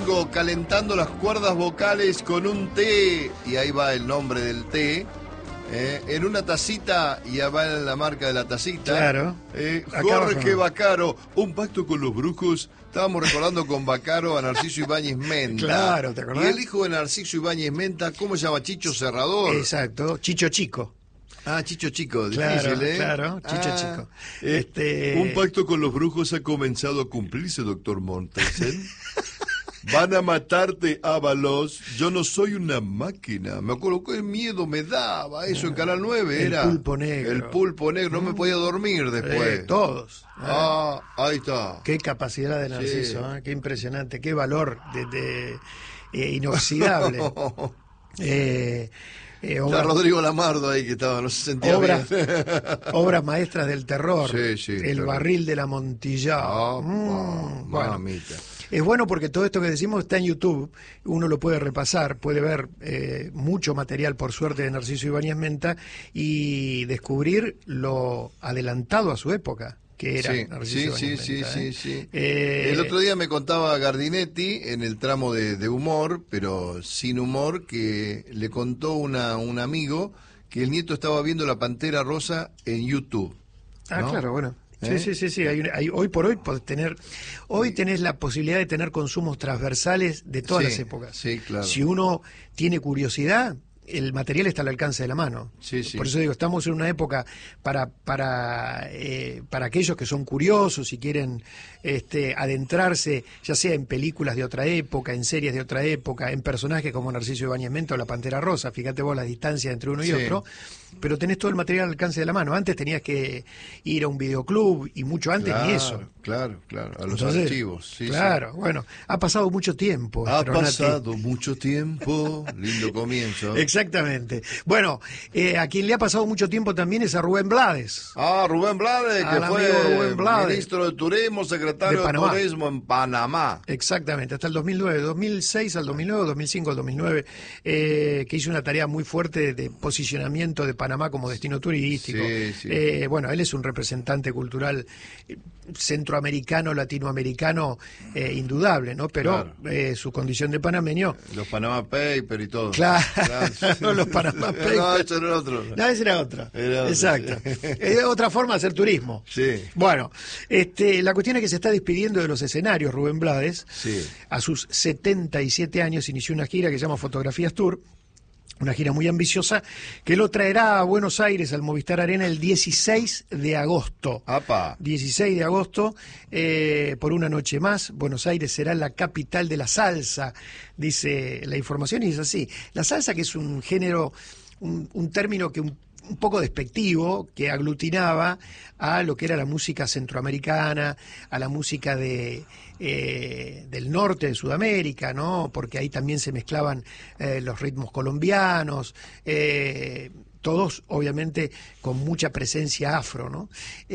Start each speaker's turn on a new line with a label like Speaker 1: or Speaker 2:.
Speaker 1: vengo calentando las cuerdas vocales con un té, y ahí va el nombre del té, en una tacita, y ya va la marca de la tacita.
Speaker 2: Claro.
Speaker 1: Jorge Vaccaro, un pacto con los brujos. Estábamos recordando con Vaccaro a Narciso Ibáñez Menta.
Speaker 2: Claro, ¿te acordás?
Speaker 1: Y el hijo de Narciso Ibáñez Menta, ¿cómo se llama? Chicho Serrador.
Speaker 2: Exacto, Chicho Chico.
Speaker 1: Ah, Chicho Chico,
Speaker 2: Claro,
Speaker 1: difícil, ¿eh?
Speaker 2: claro, Chicho Chico.
Speaker 1: Un pacto con los brujos ha comenzado a cumplirse, doctor Mortensen. Van a matarte, Ábalos. Yo no soy una máquina. Me acuerdo qué miedo me daba eso en Canal 9.
Speaker 2: El
Speaker 1: era
Speaker 2: pulpo negro.
Speaker 1: El pulpo negro. No me podía dormir después.
Speaker 2: Todos.
Speaker 1: Ahí está.
Speaker 2: Qué capacidad de Narciso, sí. Qué impresionante, qué valor inoxidable.
Speaker 1: Está Rodrigo Lamardo ahí que estaba, no se sentía bien.
Speaker 2: Obras maestras del terror.
Speaker 1: Sí,
Speaker 2: El
Speaker 1: claro.
Speaker 2: Barril de la Montillá. Bueno.
Speaker 1: Mamita.
Speaker 2: Es bueno porque todo esto que decimos está en YouTube, uno lo puede repasar, puede ver mucho material, por suerte, de Narciso Ibáñez Menta y descubrir lo adelantado a su época que era Narciso Ibáñez Menta.
Speaker 1: Sí. El otro día me contaba Gardinetti, en el tramo de humor, pero sin humor, que le contó un amigo que el nieto estaba viendo La Pantera Rosa en YouTube. ¿No?
Speaker 2: Claro, bueno. Sí. Hoy por hoy tenés la posibilidad de tener consumos transversales de todas las épocas.
Speaker 1: Sí, claro.
Speaker 2: Si uno tiene curiosidad, el material está al alcance de la mano.
Speaker 1: Sí.
Speaker 2: Por eso digo, estamos en una época para aquellos que son curiosos y quieren adentrarse, ya sea en películas de otra época, en series de otra época, en personajes como Narciso Ibáñez Menta o La Pantera Rosa. Fíjate vos la distancia entre uno y otro. Pero tenés todo el material al alcance de la mano. Antes tenías que ir a un videoclub y mucho antes ni eso.
Speaker 1: Claro, a los archivos.
Speaker 2: Claro, bueno, ha pasado mucho tiempo.
Speaker 1: Ha pasado mucho tiempo, lindo comienzo.
Speaker 2: Exactamente. Bueno, a quien le ha pasado mucho tiempo también es a Rubén Blades.
Speaker 1: Rubén Blades, que fue ministro de Turismo, secretario de Turismo en Panamá.
Speaker 2: Exactamente, hasta el 2009, 2006 al 2009, 2005 al 2009, que hizo una tarea muy fuerte de posicionamiento de Panamá como destino turístico.
Speaker 1: Sí.
Speaker 2: Bueno, él es un representante cultural centroamericano, latinoamericano, indudable, ¿no? Pero su condición de panameño...
Speaker 1: Los Panama Papers y todo.
Speaker 2: Claro. No, los Panama Papers.
Speaker 1: No, eso era otro.
Speaker 2: No, ese era otro. Exacto. Es otra forma de hacer turismo.
Speaker 1: Sí.
Speaker 2: Bueno, la cuestión es que se está despidiendo de los escenarios Rubén Blades.
Speaker 1: Sí.
Speaker 2: A sus 77 años inició una gira que se llama Fotografías Tour. Una gira muy ambiciosa que lo traerá a Buenos Aires, al Movistar Arena, el 16 de agosto.
Speaker 1: ¡Apa!
Speaker 2: 16 de agosto, por una noche más. Buenos Aires será la capital de la salsa, dice la información, y es así. La salsa, que es un género, un término que un poco despectivo, que aglutinaba a lo que era la música centroamericana, a la música del norte de Sudamérica, ¿no? Porque ahí también se mezclaban los ritmos colombianos, todos obviamente con mucha presencia afro, ¿no?